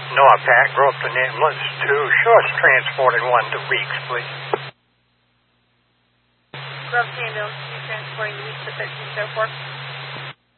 Noah Pack, Groveton Ambulance to Shorts, transporting 1 to Weeks, please. Groveton Ambulance, transporting Weeks to 1304.